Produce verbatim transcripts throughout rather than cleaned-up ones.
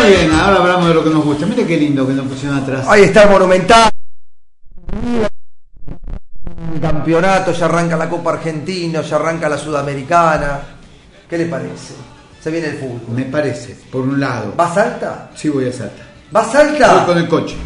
Muy bien, ahora hablamos de lo que nos gusta. Mira qué lindo que nos pusieron atrás. Ahí está el Monumental. Campeonato, ya arranca la Copa Argentina, ya arranca la Sudamericana. ¿Qué le parece? Se viene el fútbol. Me parece, por un lado. ¿Va a Salta? Sí, voy a Salta. ¿Va a Salta? Voy con el coche.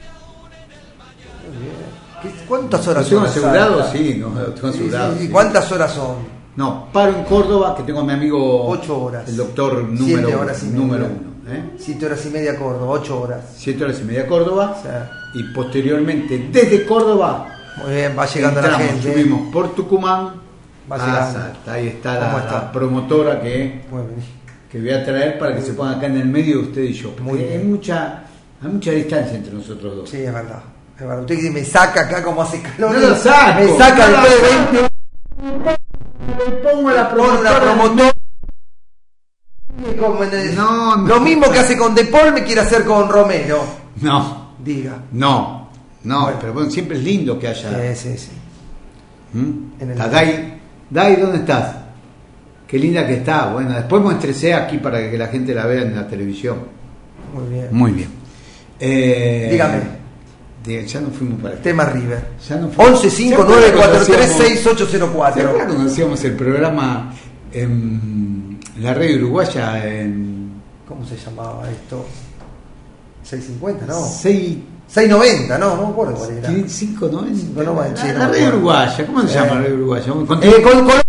¿Cuántas horas ¿Lo tengo son? asegurado? Sí, no, lo tengo asegurado. ¿Y sí. cuántas horas son? No, paro en Córdoba, que tengo a mi amigo. Ocho horas. El doctor número, Siete horas y media. número uno. ¿eh? Siete horas y media Córdoba, ocho horas. Siete horas y media Córdoba. O sea, y posteriormente, desde Córdoba, muy bien, va llegando entramos, la gente. subimos por Tucumán Va a llegando. Salta. Ahí está la, ¿Cómo está? la promotora que, Muy bien. que voy a traer para que se ponga acá en el medio de usted y yo. Muy Hay bien. mucha, hay mucha distancia entre nosotros dos. Sí, es verdad. Es verdad. Usted que me saca acá como hace calor. No lo saco, Me saca no lo después de saco. veinte. Le pongo la Pone una promotora. promotora. Como en el- No, no. Lo mismo que hace con De Paul me quiere hacer con Romero. No, Diga. no, no, Bueno. pero bueno, siempre es lindo que haya. Sí, sí, sí. ¿Mm? En el- Está Dai, Dai, ¿dónde estás? Qué linda que está. Bueno, después muéstrese aquí para que la gente la vea en la televisión. Muy bien. Muy bien. Eh, Dígame. diga, ya no fuimos para acá. Tema River. Ya no fuimos. once cinco nueve cuatro tres seis ocho cero ¿Se cuatro. acuerdan cuando hacíamos el programa en la radio uruguaya en ¿Cómo se llamaba esto? seiscientos cincuenta, ¿no? seis seiscientos noventa, no, no me acuerdo cuál era. cinco noventa? cinco noventa, sí, La, no la me radio acuerdo. uruguaya, ¿cómo se Sí. llama la radio uruguaya? Con- Eh, con- con-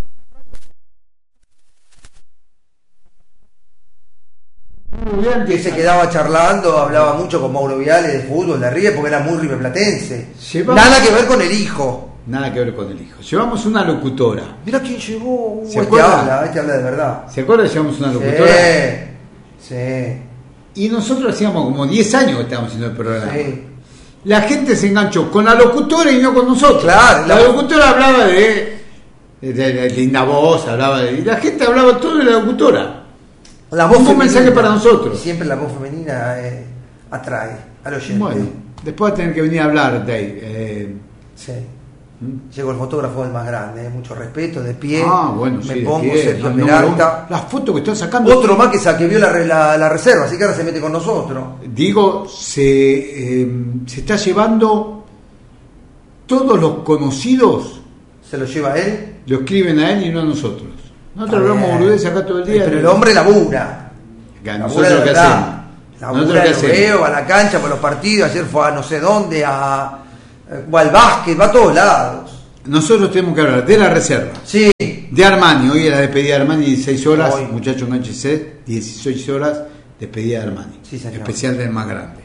que se quedaba charlando, hablaba mucho con Mauro Viale de fútbol, de River, porque era muy riverplatense. Llevamos- Nada que ver con el hijo. Nada que ver con el hijo. Llevamos una locutora. Mira quién llevó. Uh, ¿Se este acuerda? habla, este habla de verdad. ¿Se acuerdan? Llevamos una locutora. Sí, sí, Y nosotros hacíamos como diez años que estábamos haciendo el programa. sí. La gente se enganchó con la locutora y no con nosotros. Claro, la la- locutora hablaba de, de, de- de linda voz, hablaba de. Y la gente hablaba todo de la locutora. La voz Un femenina, mensaje para nosotros. y siempre la voz femenina eh, atrae al oyente. Bueno, después va a tener que venir a hablar, Dave. Eh, Sí. ¿Mm? Llegó el fotógrafo del más grande, eh, mucho respeto, de pie. Ah, bueno, me sí, de pongo pie, Sergio al número uno. Peralta. La foto que está sacando. Otro más que, sa- que vio la, re- la, la reserva, así que ahora se mete con nosotros. Digo, se, eh, se está llevando todos los conocidos, Se lo lleva él. lo escriben a él y no a nosotros. Nosotros Está hablamos bien. boludez acá todo el día. Pero el hombre labura. Acá, Labura nosotros de qué verdad. hacemos. Labura, Nosotros qué lo hacemos. veo, a la cancha, por los partidos. Ayer fue a no sé dónde, a, va al básquet, va a todos lados. Nosotros tenemos que hablar de la reserva, Sí. de Armani. Hoy es la despedida de Armani, dieciséis horas. Hoy. Muchachos, enganchese, dieciséis horas, despedida de Armani. Sí, señor. Especial del más grande.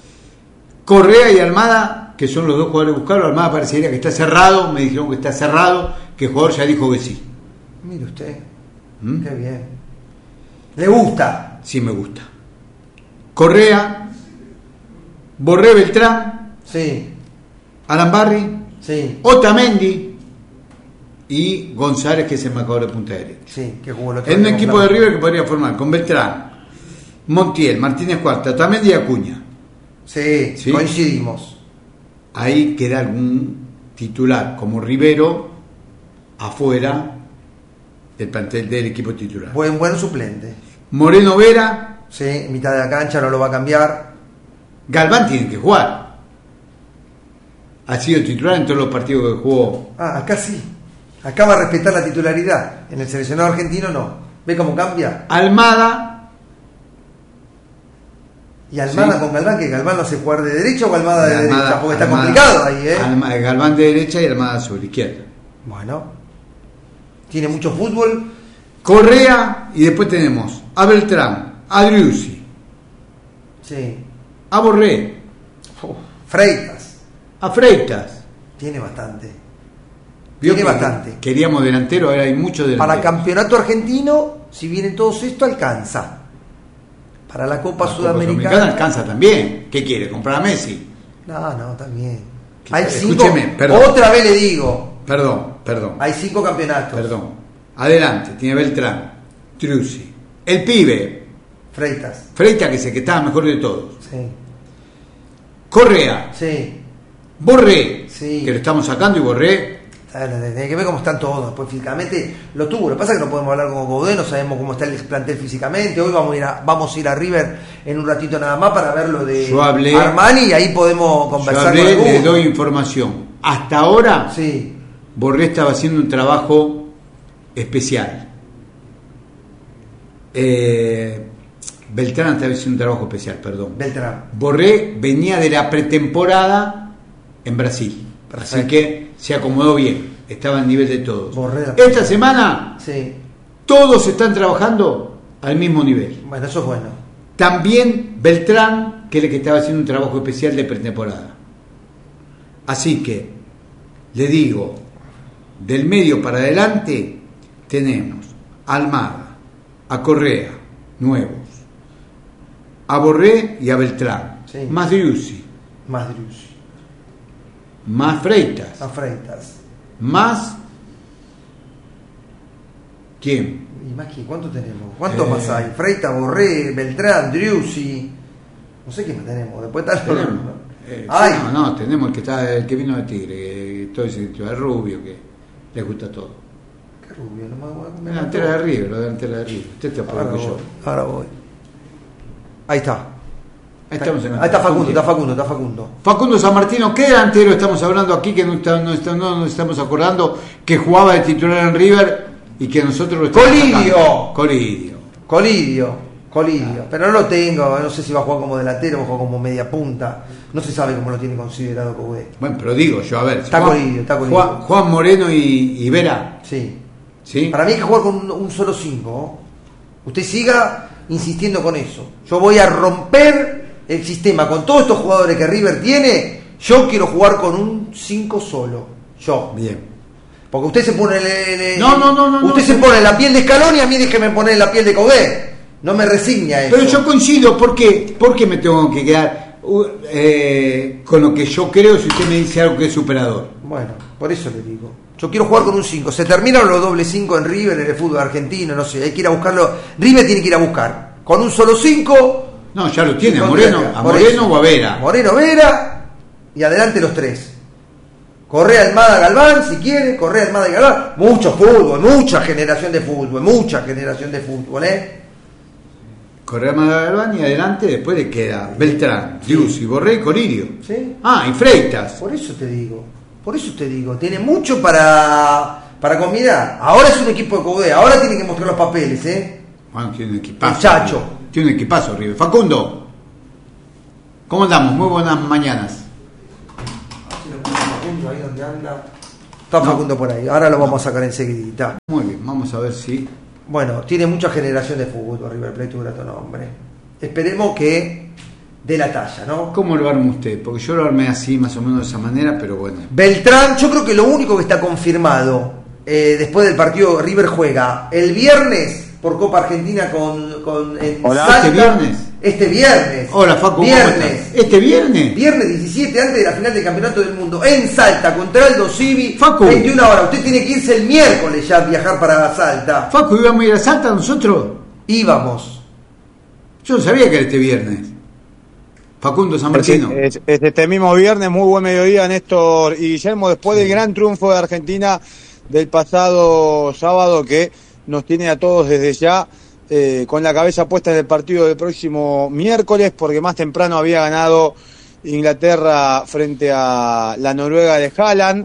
Correa y Almada, que son los dos jugadores buscados. Almada parecería que está cerrado. Me dijeron que está cerrado, que el jugador ya dijo que sí. Mire usted, ¿Mm? qué bien. Le gusta. Sí, me gusta. Correa, Borré Beltrán, Sí, Arambarri, sí, Otamendi y González, que es el marcador de punta derecha. sí, que jugó el otro En un día con equipo de Flamini. River que podría formar con Beltrán, Montiel, Martínez Cuarta, Otamendi y Acuña. Sí, Sí. coincidimos. Ahí queda algún titular como Rivero afuera del plantel del equipo titular. Buen, buen suplente. Moreno Vera, Sí, en mitad de la cancha no lo va a cambiar. Galván tiene que jugar. Ha sido titular en todos los partidos que jugó. Ah, acá sí. Acá va a respetar la titularidad. En el seleccionado argentino no. ¿Ve cómo cambia? Almada, Y Almada Sí. con Galván, que Galván no se jugar de derecha o Almada de Almada- derecha, porque está Almada- complicado ahí, ¿eh? Alma- Galván de derecha y Almada sobre izquierda. Bueno, tiene mucho fútbol. Correa y después tenemos a Beltrán, a Driussi, Sí. a Borré, Uf, Freitas, a Freitas. tiene bastante. Vio Tiene que bastante. Queríamos delantero, ahora hay muchos delanteros. Para campeonato argentino, si vienen todos esto, alcanza. Para la Copa La Copa Sudamericana. alcanza también. ¿Qué quiere? ¿Comprar a Messi? No, no, también. Que- Hay cinco. escúcheme, perdón. Otra vez le digo. Perdón, perdón. Hay cinco campeonatos. Perdón. Adelante, tiene Beltrán, Driussi, el pibe, Freitas. Freitas, que es el que estaba mejor de todos. Sí. Correa, Sí. Borré, Sí. que lo estamos sacando y Borré Sí. Hay que ver cómo están todos, pues físicamente lo tuvo. Lo que pasa es que no podemos hablar con Coudet, no sabemos cómo está el plantel físicamente. Hoy vamos a ir a, vamos a ir a River en un ratito nada más para ver lo de hablé, Armani y ahí podemos conversar. Yo hablé, con le doy información. Hasta ahora, sí. Borré estaba haciendo un trabajo especial. Eh, Beltrán estaba haciendo un trabajo especial, perdón. Beltrán. Borré venía de la pretemporada en Brasil. Perfecto. Así que se acomodó bien, estaba al nivel de todos. Esta semana sí. todos están trabajando al mismo nivel. Bueno, eso es bueno. También Beltrán, que es el que estaba haciendo un trabajo especial de pretemporada. Así que, le digo, del medio para adelante tenemos a Almada, a Correa, nuevos, a Borré y a Beltrán, sí. más Driussi. Más Driussi. Más Freitas. Más Freitas. Más. ¿Quién? ¿Y más quién? ¿Cuánto tenemos? ¿Cuántos eh... más hay? Freitas, Borré, Beltrán, Driussi. No sé qué más tenemos. Después está el. Eh, Ay. No, no, tenemos el que está, el que vino de Tigre, que todo ese el rubio que le gusta todo. ¿Qué rubio? No me, me la delantera de River, la delantera de River. Usted te ahora, voy, yo. ahora voy. Ahí está. Ahí, estamos en Ahí está Facundo, está Facundo, está Facundo. Facundo San Martino, ¿qué delantero estamos hablando aquí que no, está, no, está, no nos estamos acordando que jugaba de titular en River y que nosotros lo estamos Colidio. Colidio. Colidio. Colidio. Ah. Pero no lo tengo, no sé si va a jugar como delantero o va a jugar como media punta. No se sabe cómo lo tiene considerado Coudet. Bueno, pero digo yo, a ver. Está Juan, Colidio, está Colidio. Juan, Juan Moreno y, y Vera. Sí. ¿Sí? Para mí hay que jugar con un, un solo cinco. Usted siga insistiendo con eso. Yo voy a romper el sistema con todos estos jugadores que River tiene. Yo quiero jugar con un cinco solo. Yo. Bien. Porque usted se pone en, en, no, no, no, no, usted no, se no. pone en la piel de Scaloni y a mí déjeme poner en la piel de Coudet. No me resigna eso. Pero yo coincido, ¿por qué? ¿Por qué me tengo que quedar uh, eh, con lo que yo creo si usted me dice algo que es superador? Bueno, por eso le digo. Yo quiero jugar con un cinco. Se terminaron los doble cinco en River, en el fútbol argentino, no sé, hay que ir a buscarlo. River tiene que ir a buscar. Con un solo cinco. No, ya lo tiene, a Moreno, a Moreno o a Vera. Moreno, Vera y adelante los tres. Correa, Almada, Galván, si quiere, Correa, Almada y Galván. Mucho fútbol, mucha generación de fútbol, mucha generación de fútbol, ¿eh? Correa, Almada, Galván y adelante después le queda Beltrán, Driussi, sí. Borré y Colidio. ¿Sí? Ah, y Freitas. Por eso te digo, por eso te digo, tiene mucho para, para combinar. Ahora es un equipo de Coudet, ahora tiene que mostrar los papeles, ¿eh? Bueno, tiene un equipazo. Muchacho. Tiene un equipazo River. Facundo, ¿cómo andamos? Muy buenas mañanas. Facundo ahí donde anda. Está Facundo no. por ahí, ahora lo vamos a sacar enseguidita. Muy bien, vamos a ver si... Bueno, tiene mucha generación de fútbol River Plate, tu grato nombre. Esperemos que dé la talla, ¿no? ¿Cómo lo arma usted? Porque yo lo armé así, más o menos de esa manera, pero bueno. Beltrán, yo creo que lo único que está confirmado eh, después del partido, River juega el viernes por Copa Argentina con, con en Hola, Salta, este viernes. Este viernes. Hola, Facu. Viernes. ¿Este viernes? Viernes diecisiete, antes de la final del Campeonato del Mundo, en Salta, contra Aldo Civi. Facu. veintiuna horas. Usted tiene que irse el miércoles ya a viajar para Salta. Facu, ¿íbamos a ir a Salta nosotros? Íbamos. Yo no sabía que era este viernes. Facundo San Martino. Es, es, es este mismo viernes, muy buen mediodía, Néstor y Guillermo, después del gran triunfo de Argentina del pasado sábado que nos tiene a todos desde ya eh, con la cabeza puesta en el partido del próximo miércoles, porque más temprano había ganado Inglaterra frente a la Noruega de Haaland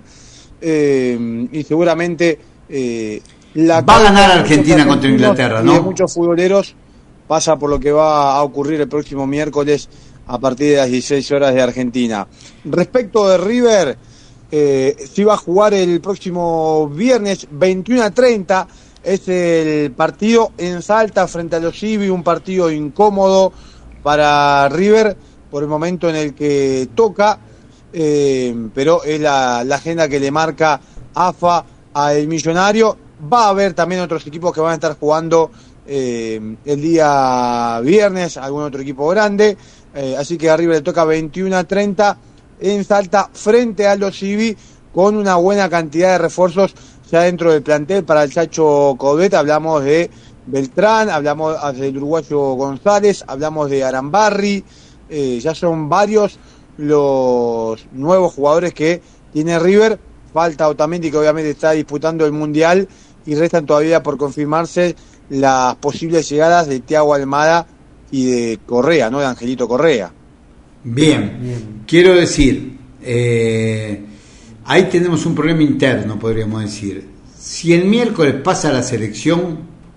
eh, y seguramente eh, la va a ganar Argentina contra Inglaterra, ¿no? Y de muchos futboleros pasa por lo que va a ocurrir el próximo miércoles a partir de las dieciséis horas de Argentina. Respecto de River, eh, si va a jugar el próximo viernes veintiuno a treinta, es el partido en Salta frente a los Civi, un partido incómodo para River por el momento en el que toca, eh, pero es la, la agenda que le marca A F A al Millonario. Va a haber también otros equipos que van a estar jugando eh, el día viernes, algún otro equipo grande, eh, así que a River le toca veintiuno a treinta en Salta frente a los Civi, con una buena cantidad de refuerzos ya dentro del plantel para el Chacho Coudet. Hablamos de Beltrán, hablamos del uruguayo González, hablamos de Arambarri, eh, ya son varios los nuevos jugadores que tiene River falta Otamendi, que obviamente está disputando el Mundial, y restan todavía por confirmarse las posibles llegadas de Thiago Almada y de Correa, ¿no? De Angelito Correa. Bien, Bien. Quiero decir, eh, ahí tenemos un problema interno, podríamos decir. Si el miércoles pasa la selección,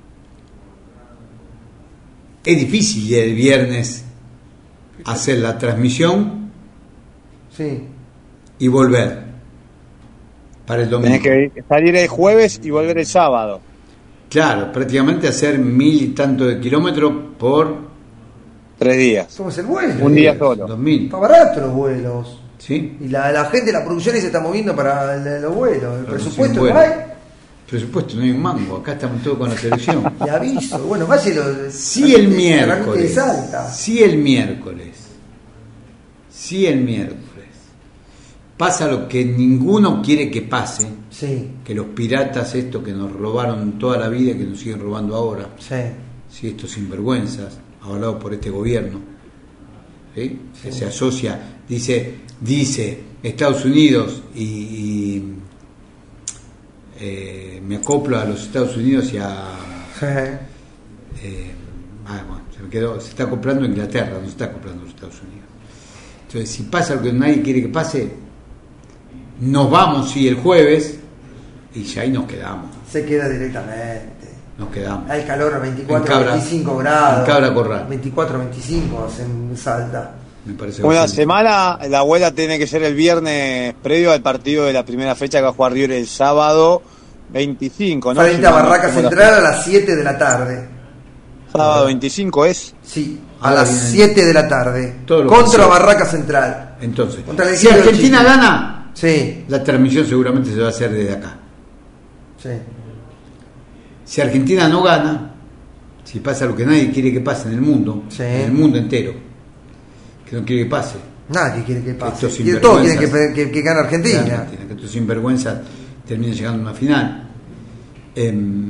es difícil el viernes hacer la transmisión sí. y volver para el domingo. Tenés que salir el jueves y volver el sábado. Claro, prácticamente hacer mil y tanto de kilómetros por tres días. ¿Cómo es el vuelo? Un día solo. Dos mil. Está barato los vuelos. Sí. Y la, la gente, la producción se está moviendo para el, los vuelos. El Pero presupuesto no no hay. Presupuesto, no hay un mango. Acá estamos todos con la selección. Te aviso. Bueno, más si lo. Sí, el miércoles. Salta. Sí, el miércoles. Sí, el miércoles. Pasa lo que ninguno quiere que pase. Sí. Que los piratas, estos que nos robaron toda la vida y que nos siguen robando ahora. Sí. Sí, estos sinvergüenzas, avalados por este gobierno. ¿Sí? Sí. Que se asocia, dice, dice Estados Unidos y. y Eh, me acoplo a los Estados Unidos y a eh, ah, bueno, se me quedó, se está acoplando a Inglaterra, no se está acoplando a los Estados Unidos. Entonces, si pasa lo que nadie quiere que pase, nos vamos sí el jueves y ya ahí nos quedamos. Se queda directamente. Nos quedamos. Hay calor a veinticuatro, veinticinco grados. En Cabra Corral. veinticuatro, veinticinco en Salta. Me parece Una bastante. semana, la vuelta tiene que ser el viernes previo al partido de la primera fecha que va a jugar River el sábado veinticinco, ¿no? Frente a Barraca Central a las siete de la tarde. Sábado veinticinco es. Sí, a las siete de la tarde. Todo contra Barraca Central. Entonces, contra si Argentina gana, sí. la transmisión seguramente se va a hacer desde acá. Sí. Si Argentina no gana, si pasa lo que nadie quiere que pase en el mundo, sí. en el mundo entero, que no quiere que pase. Nadie quiere que pase. Que y todos quieren que, que, que gane Argentina. Argentina. Que estos sinvergüenzas terminen llegando a una final. Eh,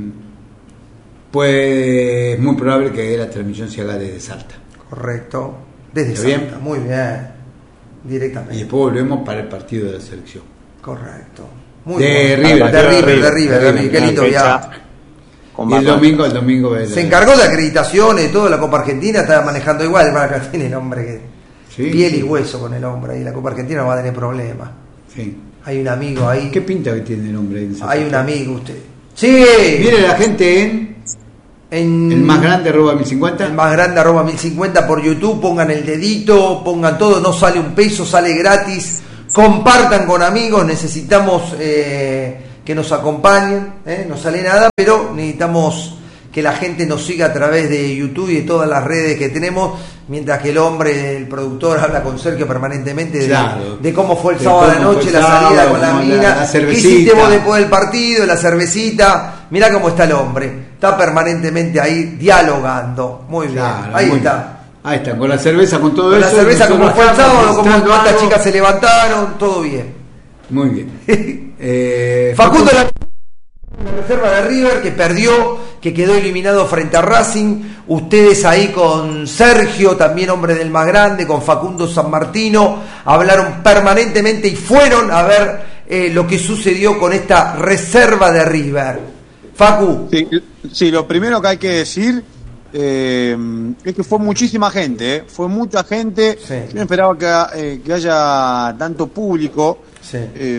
pues es muy probable que la transmisión se haga desde Salta. Correcto. Desde ¿Está Salta. bien? Muy bien. Directamente. Y después volvemos para el partido de la selección. Correcto. Muy de, bueno. River, de, de, River, River, de River, de River. Qué lindo viaje. Y el domingo, el domingo se encargó de acreditaciones, toda la Copa Argentina estaba manejando igual, para que tiene nombre que sí, piel sí. y hueso con el hombre ahí, la Copa Argentina no va a tener problemas. Sí. Hay un amigo ahí. ¿Qué pinta que tiene el hombre ahí? En hay un amigo usted. Sí. Mire la gente en en el más grande arroba mil cincuenta. El más grande arroba mil cincuenta por YouTube, pongan el dedito, pongan todo, no sale un peso, sale gratis. Compartan con amigos, necesitamos eh, que nos acompañen, ¿eh? No sale nada, pero necesitamos que la gente nos siga a través de YouTube y de todas las redes que tenemos, mientras que el hombre, el productor, habla con Sergio permanentemente de, claro, de cómo fue el sábado a la noche, la salida sábado, con la mina, la, la qué hiciste vos después del partido, la cervecita, mirá cómo está el hombre, está permanentemente ahí dialogando, muy bien, claro, ahí muy está. Bien. Ahí está, con la cerveza, con todo con eso. Con la cerveza, como fue el sábado, como cuántas chicas se levantaron, todo bien. Muy bien. eh, Facundo, la, la reserva de River, que perdió, que quedó eliminado frente a Racing. Ustedes ahí con Sergio, también hombre del más grande, con Facundo San Martino, hablaron permanentemente y fueron a ver eh, lo que sucedió con esta reserva de River. Facu. Sí, sí, lo primero que hay que decir Eh, es que fue muchísima gente, ¿eh? Fue mucha gente. Sí. Yo no esperaba que, eh, que haya tanto público, sí. eh,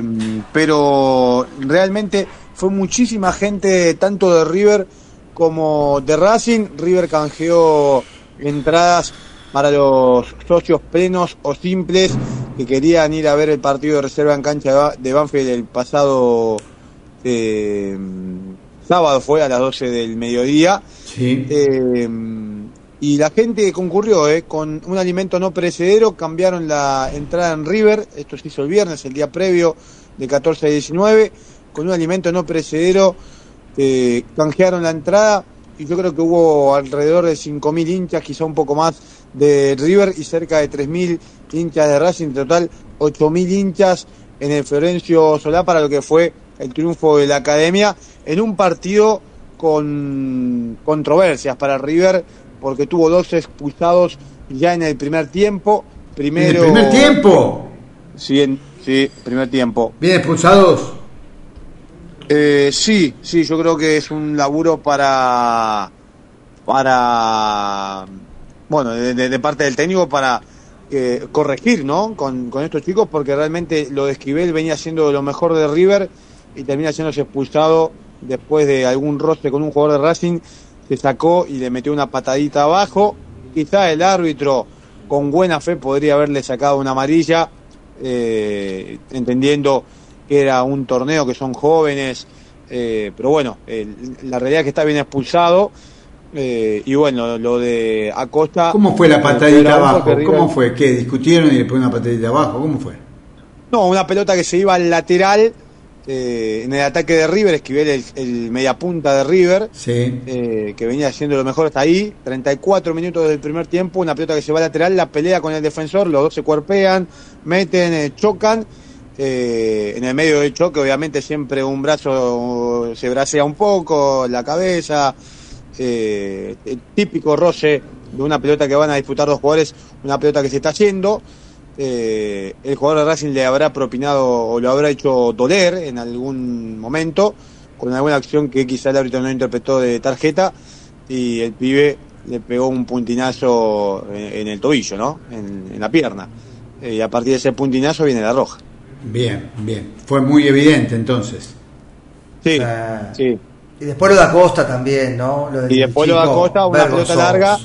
pero realmente fue muchísima gente, tanto de River como de Racing. River canjeó entradas para los socios plenos o simples que querían ir a ver el partido de reserva en cancha de Banfield el pasado eh, sábado, fue a las doce del mediodía. Sí. Eh, y la gente concurrió eh, con un alimento no perecedero, cambiaron la entrada en River, esto se hizo el viernes, el día previo de catorce a diecinueve, con un alimento no perecedero eh, canjearon la entrada y yo creo que hubo alrededor de cinco mil hinchas, quizá un poco más, de River y cerca de tres mil hinchas de Racing, en total ocho mil hinchas en el Florencio Solá para lo que fue el triunfo de la Academia en un partido con controversias para River porque tuvo dos expulsados ya en el primer tiempo. Primero, ¿En el primer tiempo? Sí, en, sí, primer tiempo. ¿Bien expulsados? Eh, sí, sí, yo creo que es un laburo para, para, bueno, de, de, de parte del técnico para eh, corregir, ¿no? Con, con estos chicos, porque realmente lo de Esquivel venía siendo lo mejor de River y termina siéndose expulsado después de algún roce con un jugador de Racing, se sacó y le metió una patadita abajo. Quizá el árbitro con buena fe podría haberle sacado una amarilla, eh, entendiendo que era un torneo, que son jóvenes, eh, pero bueno, eh, la realidad es que está bien expulsado, eh, y bueno, lo de Acosta... ¿Cómo fue la patadita abajo? ¿Cómo fue? ¿Qué? ¿Discutieron y le ponen una patadita abajo? ¿Cómo fue? No, una pelota que se iba al lateral, eh, en el ataque de River, Esquivel, el, el mediapunta de River, sí. eh, que venía haciendo lo mejor hasta ahí, treinta y cuatro minutos del primer tiempo, una pelota que se va al lateral, la pelea con el defensor, los dos se cuerpean, meten, eh, chocan, eh, en el medio del choque obviamente siempre un brazo se bracea un poco, la cabeza, eh, el típico roce de una pelota que van a disputar dos jugadores, una pelota que se está haciendo. Eh, el jugador de Racing le habrá propinado o lo habrá hecho doler en algún momento con alguna acción que quizá el árbitro no interpretó de tarjeta, y el pibe le pegó un puntinazo en, en el tobillo, ¿no? En, en la pierna, eh, y a partir de ese puntinazo viene la roja. Bien, bien, fue muy evidente entonces. Sí, eh, sí. Y después lo de Acosta también, ¿no? Lo y después lo de Acosta, una pelota larga.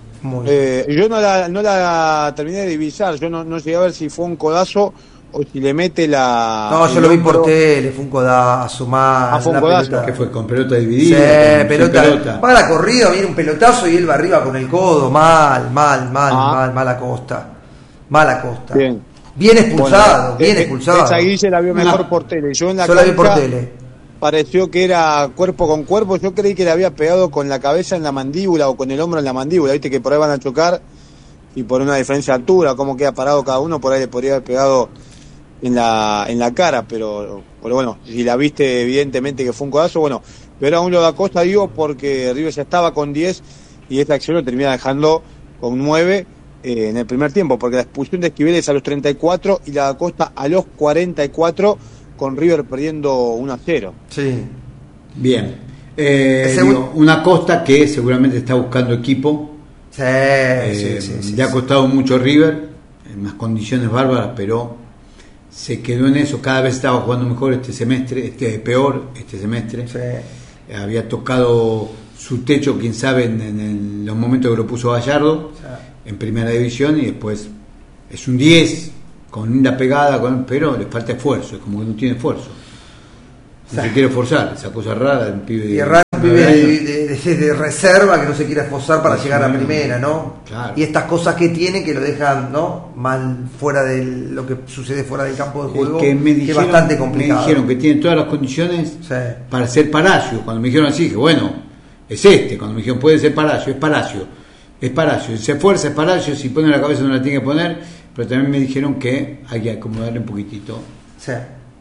Eh, yo no la, no la terminé de divisar, yo no, no llegué a ver si fue un codazo o si le mete la... No, yo lo vi por tele, fue un codazo más. Ah, fue un codazo. Que fue con pelota dividida. Sí, pelota, pelota. Va a la corrida, viene un pelotazo y él va arriba con el codo, mal, mal, mal, ah. mal, mal Acosta. Mal Acosta. Bien. Bien expulsado, bueno, bien eh, expulsado. Esa Guille la vio mejor no. por tele. Yo en la Yo la vi por tele. Pareció que era cuerpo con cuerpo, yo creí que le había pegado con la cabeza en la mandíbula o con el hombro en la mandíbula, viste que por ahí van a chocar y por una diferencia de altura, cómo queda parado cada uno, por ahí le podría haber pegado en la en la cara, pero, pero bueno, si la viste evidentemente que fue un codazo, bueno, pero aún lo de Acosta digo porque River ya estaba con diez y esta acción lo termina dejando con nueve eh, en el primer tiempo, porque la expulsión de Esquivel es a los treinta y cuatro y la de Acosta a los cuarenta y cuatro, con River perdiendo uno a cero. Sí. Bien. Eh, digo, una Costa que seguramente está buscando equipo. Sí, eh, sí, sí, sí, le ha costado mucho River, en unas condiciones bárbaras, pero se quedó en eso. Cada vez estaba jugando mejor este semestre, este peor este semestre. Sí. Eh, había tocado su techo, quién sabe, en, en, en los momentos que lo puso Gallardo, sí, en primera división, y después es un diez con linda pegada, con, pero le falta esfuerzo, es como que no tiene esfuerzo, no sí, se quiere esforzar, esa cosa rara, un pibe, y de, raro, un pibe de, de, de, de reserva que no se quiere esforzar para sí, llegar a primera, ¿no? Claro. Y estas cosas que tiene que lo dejan, ¿no?, mal fuera de lo que sucede fuera del campo de juego, que, me dijeron, que es bastante complicado. Me dijeron que tiene todas las condiciones sí, para ser Palacio. Cuando me dijeron así, dije, bueno, es este. Cuando me dijeron puede ser Palacio, es Palacio, es Palacio, se esfuerza, es Palacio, si pone la cabeza no la tiene que poner. Pero también me dijeron que hay que acomodarle un poquitito, sí,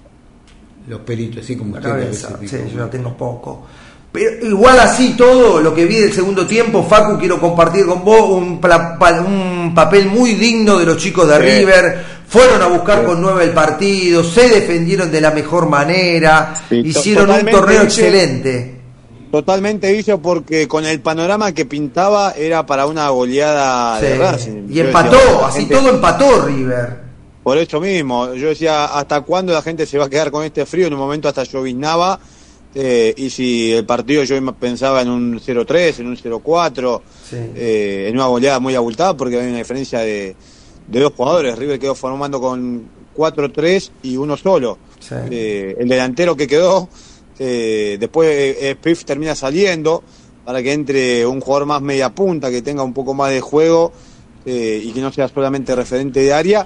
los pelitos, así como la usted cabeza, sí, yo la tengo poco. Pero igual así todo, lo que vi del segundo tiempo, Facu, quiero compartir con vos un, un papel muy digno de los chicos de sí, River. Fueron a buscar sí, con nueve el partido, se defendieron de la mejor manera, sí, hicieron un torneo dice, excelente. Totalmente hizo, porque con el panorama que pintaba era para una goleada sí, de Racing. Y yo empató, decía, así gente, todo empató River. Por eso mismo, yo decía, ¿hasta cuándo la gente se va a quedar con este frío? En un momento hasta lloviznaba, eh, y si el partido yo pensaba en un cero tres, en un cero cuatro, sí, eh, en una goleada muy abultada, porque había una diferencia de, de dos jugadores. River quedó formando con cuatro tres y uno solo. Sí. Eh, el delantero que quedó... Eh, después eh, Piff termina saliendo para que entre un jugador más media punta, que tenga un poco más de juego, eh, y que no sea solamente referente de área,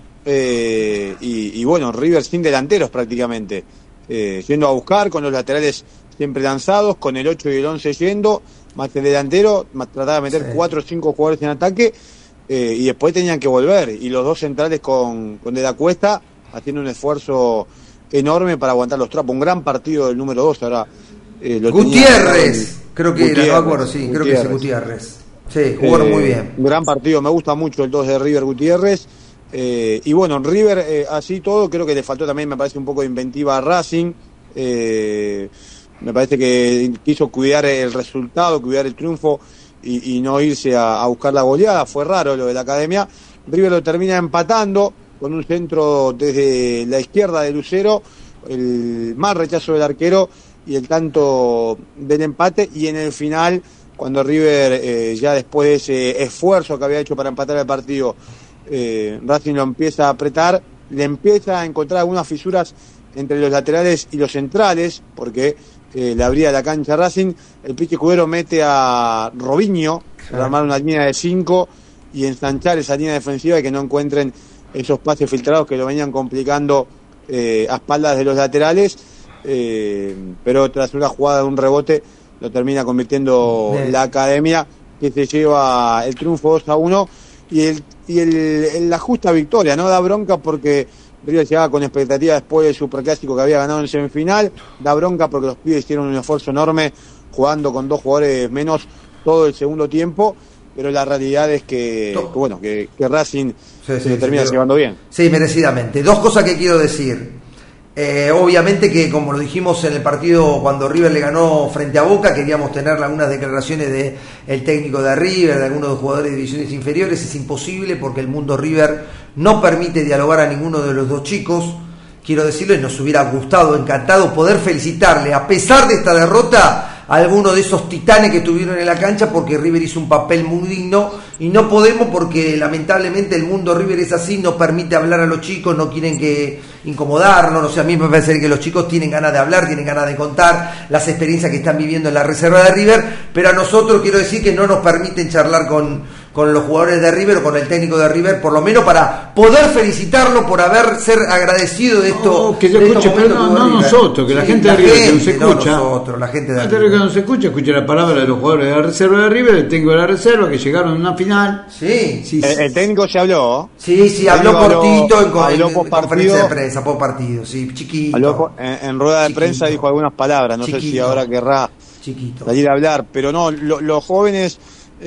eh, y, y bueno, River sin delanteros prácticamente, eh, yendo a buscar con los laterales siempre lanzados, con el ocho y el once yendo, más el delantero, más tratar de meter sí, cuatro o cinco jugadores en ataque, eh, y después tenían que volver, y los dos centrales con, con De la Cuesta haciendo un esfuerzo enorme para aguantar los trapos. Un gran partido del número dos. Ahora eh, lo Gutiérrez, creo que era, no me acuerdo, sí, Gutiérrez. Creo que es Gutiérrez. Sí, jugaron eh, muy bien. Un gran partido, me gusta mucho el dos de River Gutiérrez. Eh, y bueno, River, eh, así todo, creo que le faltó también, me parece, un poco de inventiva a Racing. Eh, me parece que quiso cuidar el resultado, cuidar el triunfo y, y no irse a, a buscar la goleada. Fue raro lo de la Academia. River lo termina empatando con un centro desde la izquierda de Lucero, el mal rechazo del arquero y el tanto del empate, y en el final, cuando River, eh, ya después de ese esfuerzo que había hecho para empatar el partido, eh, Racing lo empieza a apretar, le empieza a encontrar algunas fisuras entre los laterales y los centrales, porque eh, le abría la cancha a Racing. El Pichi Escudero mete a Robinho para armar una línea de cinco y ensanchar esa línea defensiva y que no encuentren esos pases filtrados que lo venían complicando eh, a espaldas de los laterales, eh, pero tras una jugada de un rebote lo termina convirtiendo Bien. la Academia, que se lleva el triunfo dos a uno y, el, y el, el, la justa victoria. No da bronca porque River llegaba con expectativa después del superclásico que había ganado en semifinal, da bronca porque los pibes hicieron un esfuerzo enorme jugando con dos jugadores menos todo el segundo tiempo, pero la realidad es que, que bueno, que, que Racing sí, se sí, lo termina sí, llevando bien. Sí, merecidamente. Dos cosas que quiero decir. Eh, obviamente que, como lo dijimos en el partido cuando River le ganó frente a Boca, queríamos tener algunas declaraciones de el técnico de River, de algunos de los jugadores de divisiones inferiores. Es imposible porque el mundo River no permite dialogar a ninguno de los dos chicos. Quiero decirles, nos hubiera gustado, encantado poder felicitarle, a pesar de esta derrota, a alguno de esos titanes que estuvieron en la cancha, porque River hizo un papel muy digno y no podemos, porque lamentablemente el mundo River es así, no permite hablar a los chicos, no quieren que incomodarnos. O sea, a mí me parece que los chicos tienen ganas de hablar, tienen ganas de contar las experiencias que están viviendo en la reserva de River, pero a nosotros quiero decir que no nos permiten charlar con con los jugadores de River o con el técnico de River, por lo menos para poder felicitarlo por haber ser agradecido de esto. No, que yo escuche, pero no, no nosotros, que sí, la gente de River gente, que no se escucha. No nosotros, la gente de la River que no se escucha, escucha la palabra de los jugadores de la reserva de River, el técnico de la reserva que llegaron a una final. Sí. sí el, el técnico se habló. Sí, sí, habló cortito en, habló en, en conferencia de prensa, post partido, sí, chiquito. Habló en, en rueda de chiquito. prensa dijo algunas palabras, no chiquito. sé si ahora querrá chiquito. salir a hablar, pero no, lo, los jóvenes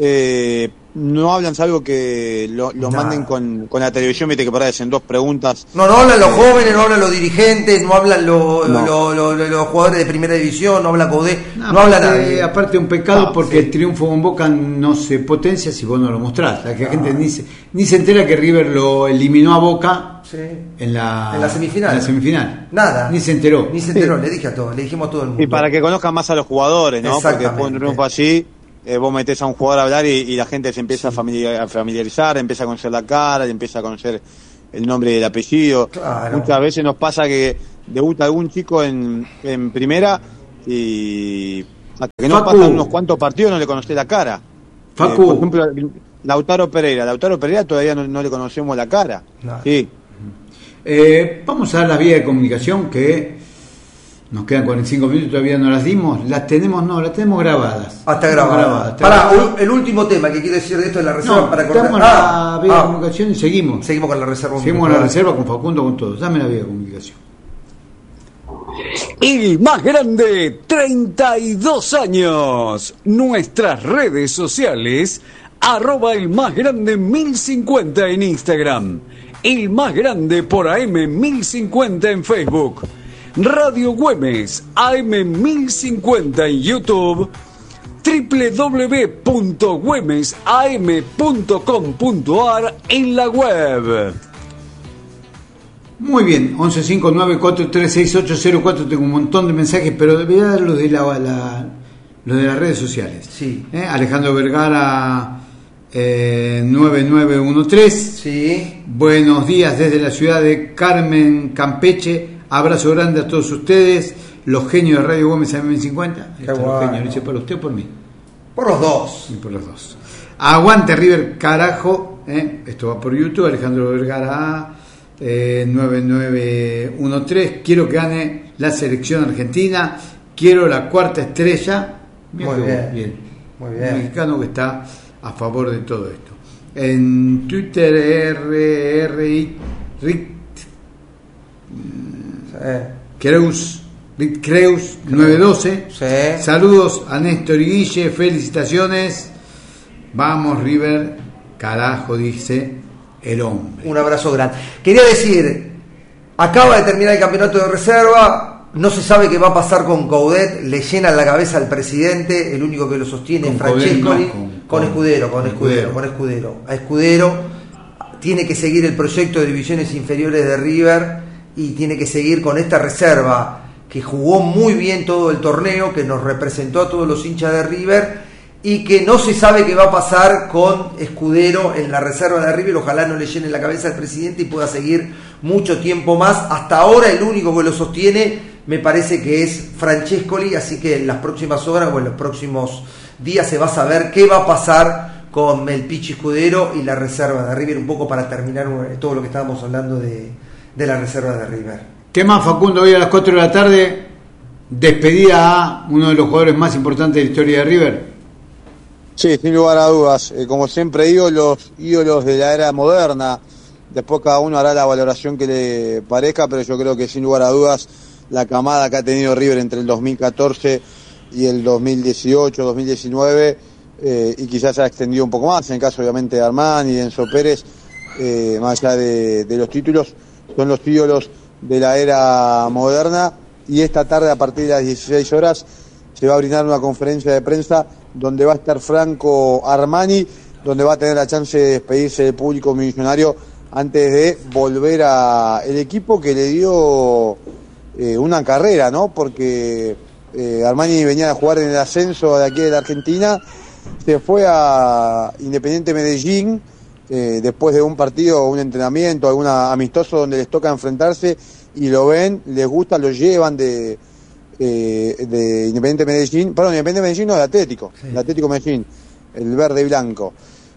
eh, no hablan, salvo que lo, lo manden con, con la televisión, viste que parecen dos preguntas. No, no hablan los jóvenes, no hablan los dirigentes, no hablan los, no. Lo, lo, lo, los jugadores de primera división, no habla Codé, no, no habla nadie. Aparte un pecado no, porque sí. el triunfo con Boca no se potencia si vos no lo mostrás. La que no. gente ni se, ni se entera que River lo eliminó a Boca sí. en, la, en la semifinal. En la semifinal. Nada. Ni se enteró. Ni se enteró, sí. le dije a todos, le dijimos a todo el mundo. Y para que conozcan más a los jugadores, ¿no? Porque después de un triunfo así, Eh, vos metés a un jugador a hablar y, y la gente se empieza sí. a familiarizar, empieza a conocer la cara, empieza a conocer el nombre y el apellido. Claro. Muchas veces nos pasa que debuta algún chico en, en primera y hasta que no Facu. pasan unos cuantos partidos no le conocés la cara. Facu. Eh, por ejemplo, Lautaro Pereira. Lautaro Pereira todavía no, no le conocemos la cara. No. Sí. Eh, vamos a dar la vía de comunicación que nos quedan cuarenta y cinco minutos, todavía no las dimos. Las tenemos, no, las tenemos grabadas. Ah, está grabada. grabadas. Para, el último tema que quiero decir de esto es la reserva no, para cortar. Damos ah, la vía ah, de comunicación y seguimos. Seguimos con la reserva. Seguimos con la reserva, con Facundo, con todos. Dame la vía de comunicación. El más grande, treinta y dos años. Nuestras redes sociales, arroba el más grande mil cincuenta en Instagram. El más grande por A M mil cincuenta en Facebook. Radio Güemes A M mil cincuenta en YouTube, doble u doble u doble u punto güemes a m punto com punto a r en la web. Muy bien, once cinco nueve cuatro tres seis ocho cero cuatro, tengo un montón de mensajes, pero voy a dar los de, la, la, los de las redes sociales. Sí. ¿Eh? Alejandro Vergara eh, nueve nueve uno tres. Sí. Buenos días desde la ciudad de Carmen, Campeche. Abrazo grande a todos ustedes, los genios de Radio Güemes A M mil cincuenta. Qué bueno. Los genios, ¿lo hice por usted o por mí? Por los dos. Y por los dos. Aguante River, carajo. ¿eh? Esto va por YouTube, Alejandro Vergara eh, nueve nueve uno tres. Quiero que gane la selección argentina. Quiero la cuarta estrella. Mira Muy bien. bien. Muy bien. Un mexicano que está a favor de todo esto. En Twitter, R R I Rick Creus, Creus nueve doce. Sí. Saludos a Néstor y Guille, felicitaciones. Vamos River, carajo, dice el hombre. Un abrazo grande. Quería decir, acaba de terminar el campeonato de reserva, no se sabe qué va a pasar con Coudet, le llenan la cabeza al presidente, el único que lo sostiene con es Francescoli, Coudet, no, con, con, con Escudero, con Escudero, con Escudero. A Escudero tiene que seguir el proyecto de divisiones inferiores de River y tiene que seguir con esta reserva que jugó muy bien todo el torneo, que nos representó a todos los hinchas de River y que no se sabe qué va a pasar con Escudero en la reserva de River. Ojalá no le llene la cabeza al presidente y pueda seguir mucho tiempo más. Hasta ahora el único que lo sostiene me parece que es Francescoli, así que en las próximas horas o en los próximos días se va a saber qué va a pasar con el Pichi Escudero y la reserva de River, un poco para terminar todo lo que estábamos hablando de, de la reserva de River. ¿Qué más, Facundo? Hoy a las cuatro de la tarde, despedida a uno de los jugadores más importantes de la historia de River. Sí, sin lugar a dudas. Eh, como siempre digo, los ídolos de la era moderna, después cada uno hará la valoración que le parezca, pero yo creo que sin lugar a dudas la camada que ha tenido River entre el dos mil catorce y el dos mil dieciocho, dos mil diecinueve, eh, y quizás se ha extendido un poco más, en el caso obviamente de Armani y de Enzo Pérez, eh, más allá de, de los títulos, son los ídolos de la era moderna, y esta tarde a partir de las dieciséis horas se va a brindar una conferencia de prensa donde va a estar Franco Armani, donde va a tener la chance de despedirse del público millonario antes de volver a el equipo que le dio eh, una carrera, ¿no? Porque eh, Armani venía a jugar en el ascenso de aquí de la Argentina, se fue a Independiente Medellín, eh, después de un partido, un entrenamiento, algún amistoso donde les toca enfrentarse y lo ven, les gusta, lo llevan de... Eh, de Independiente Medellín, perdón, Independiente Medellín no, de Atlético, sí. El Atlético Medellín, el verde y blanco,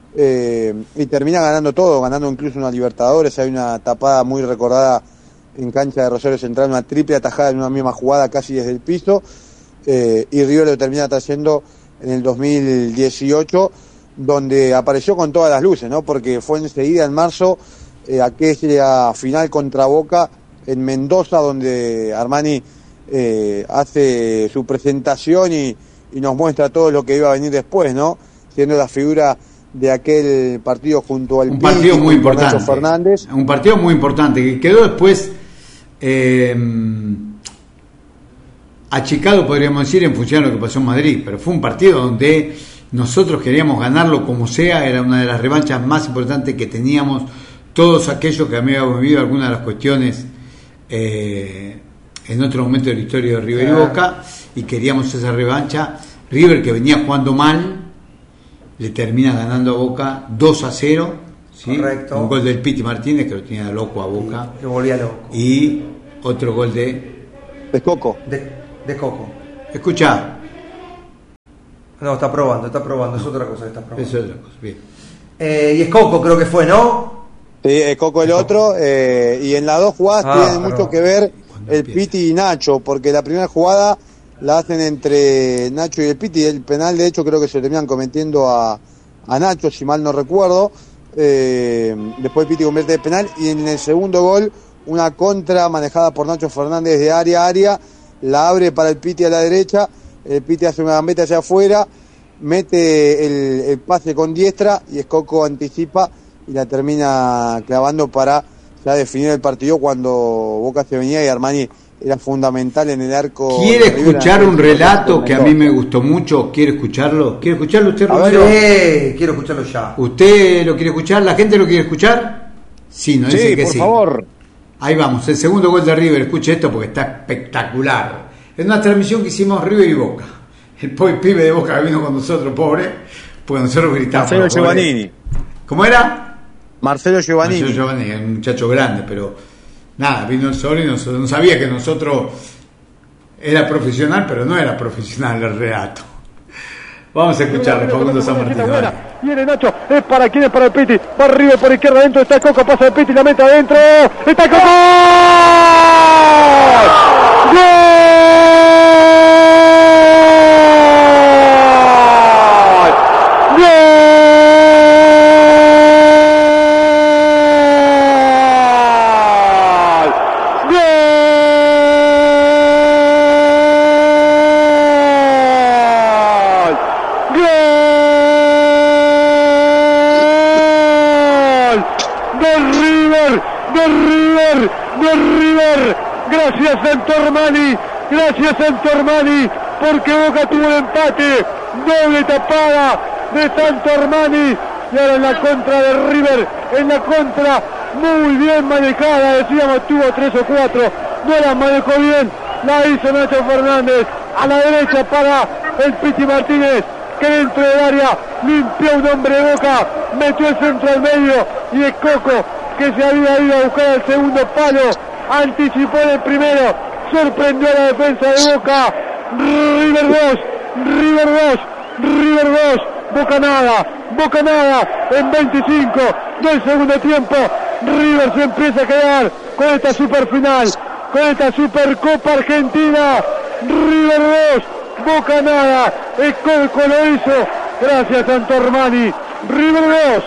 eh, y termina ganando todo, ganando incluso una Libertadores. Hay una tapada muy recordada en cancha de Rosario Central, una triple atajada en una misma jugada casi desde el piso, eh, y River lo termina trayendo en el dos mil dieciocho, donde apareció con todas las luces, ¿no? Porque fue enseguida en marzo eh, aquella final contra Boca en Mendoza, donde Armani Eh, hace su presentación y, y nos muestra todo lo que iba a venir después, ¿no? Siendo la figura de aquel partido junto al un partido muy importante, Fernández. Un partido muy importante que quedó después eh, achicado, podríamos decir, en función de lo que pasó en Madrid, pero fue un partido donde nosotros queríamos ganarlo como sea. Era una de las revanchas más importantes que teníamos todos aquellos que habíamos vivido algunas de las cuestiones eh, en otro momento de la historia de River y Boca, y queríamos esa revancha. River, que venía jugando mal, le termina ganando a Boca dos a cero, ¿sí? Correcto. Un gol del Piti Martínez, que lo tenía loco a Boca, lo volvía loco, y otro gol de de Coco de, de Coco. Escucha, no, está probando, está probando, es otra cosa que está probando. es otra cosa, bien. Eh, y es Coco, creo que fue, ¿no? Sí, es Coco el otro, eh, y en las dos jugadas ah, tienen pero... mucho que ver el Piti y Nacho, porque la primera jugada la hacen entre Nacho y el Piti, el penal de hecho creo que se lo terminan cometiendo a, a Nacho, si mal no recuerdo, eh, después el Piti convierte el penal, y en el segundo gol una contra manejada por Nacho Fernández de área a área, la abre para el Piti a la derecha, el Piti hace una gambeta hacia afuera, mete el, el pase con diestra y Escoco anticipa y la termina clavando para ya definir el partido cuando Boca se venía y Armani era fundamental en el arco. ¿Quiere escuchar un relato que a mí me gustó mucho? ¿Quiere escucharlo? ¿Quiere escucharlo usted, Romero? Sí, quiero escucharlo ya. ¿Usted lo quiere escuchar? ¿La gente lo quiere escuchar? Sí, no dice sí, que por sí. favor. Ahí vamos, el segundo gol de River. Escuche esto porque está espectacular. Es una transmisión que hicimos River y Boca. El pobre pibe de Boca que vino con nosotros, pobre, pues nosotros gritamos. Marcelo Giovannini. ¿Cómo era? Marcelo Giovannini. Marcelo Giovannini, un muchacho grande, pero nada, vino el solo y no, no sabía que nosotros era profesional, pero no era profesional el relato. Vamos a escucharlo, Facundo San Martín. Viene Nacho, es para quién, es para el Piti, va arriba por izquierda, adentro está Coco, pasa el Piti, la mete adentro, está Coco. ¡Gol! ¡Gol! Gracias Santo Armani, gracias Santo Armani, porque Boca tuvo el empate, doble tapada de Santo Armani, y ahora en la contra de River, en la contra muy bien manejada, decíamos tuvo tres o cuatro, no la manejó bien, la hizo Nacho Fernández, a la derecha para el Piti Martínez, que dentro del área limpió un hombre de Boca, metió el centro al medio, y el Coco, que se había ido a buscar el segundo palo, anticipó en el primero, sorprendió a la defensa de Boca. River dos, River dos, River dos, Boca nada, Boca nada, en veinticinco del segundo tiempo, River se empieza a quedar con esta super final, con esta Supercopa Argentina. River dos, Boca nada, el Coco lo hizo, gracias Santo Armani. River dos.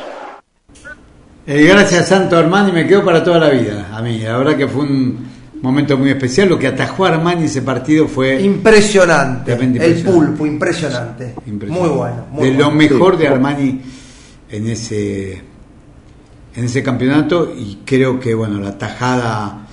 Eh, gracias Santo Armani, me quedó para toda la vida a mí, la verdad que fue un momento muy especial, lo que atajó a Armani ese partido fue impresionante, impresionante. El pulpo, impresionante, impresionante. Muy bueno, muy de bueno. lo mejor sí. de Armani en ese en ese campeonato, y creo que bueno, la tajada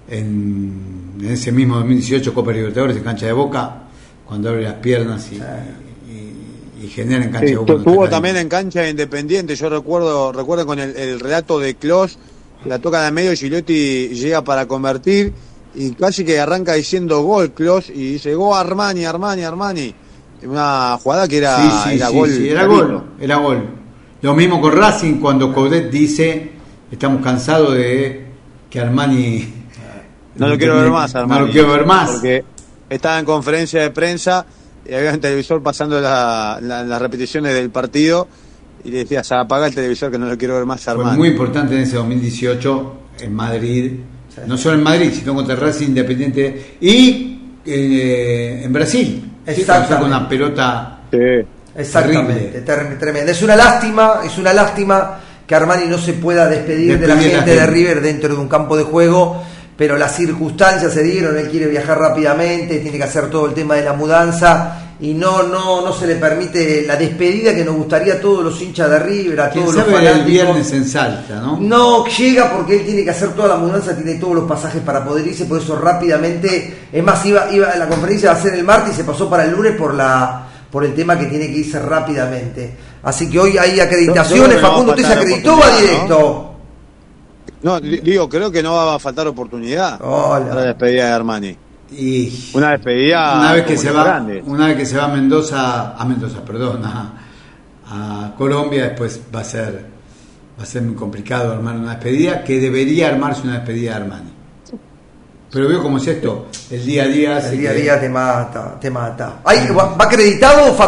en, en ese mismo dos mil dieciocho Copa Libertadores en cancha de Boca, cuando abre las piernas y, sí. y, y genera en cancha sí, de Boca. Tuvo también en cancha de Independiente, yo recuerdo recuerdo con el, el relato de Clos, la toca de medio, Gigliotti llega para convertir y casi que arranca diciendo gol Clos y dice gol Armani, Armani, Armani. Una jugada que era, sí, sí, era sí, gol. Sí, era gol, era gol. Lo mismo con Racing cuando Coudet dice, estamos cansados de que Armani... No lo quiero ver más, Armani. No lo quiero ver más. Porque estaba en conferencia de prensa y había un televisor pasando la, la, las repeticiones del partido y le decías, apaga el televisor que no lo quiero ver más, Armani. Fue muy importante en ese dos mil dieciocho en Madrid, sí. No solo en Madrid, sino contra Racing, Independiente y eh, en Brasil. Exactamente. Con una pelota... Sí. Exactamente, ter- tremendo. Es una lástima, es una lástima que Armani no se pueda despedir, despedir de la gente, la gente de River dentro de un campo de juego, pero las circunstancias se dieron, él quiere viajar rápidamente, tiene que hacer todo el tema de la mudanza y no no no se le permite la despedida que nos gustaría a todos los hinchas de River, a todos los fanáticos. El viernes en Salta, ¿no? No llega porque él tiene que hacer toda la mudanza, tiene todos los pasajes para poder irse, por eso rápidamente, es más, iba, iba la conferencia va a ser el martes y se pasó para el lunes por la por el tema que tiene que irse rápidamente. Así que hoy hay acreditaciones. Yo, yo Facundo, ¿usted se acreditó o va directo? ¿no? No, digo, creo que no va a faltar oportunidad Hola. para la despedida de Armani. Y una despedida una vez que se va grande. Una vez que se va a Mendoza, a Mendoza, perdón, a, a Colombia, después va a ser va a ser muy complicado armar una despedida, que debería armarse una despedida de Armani. Pero veo como es esto, el día a día. El día a día te mata, te mata. ¿Va acreditado?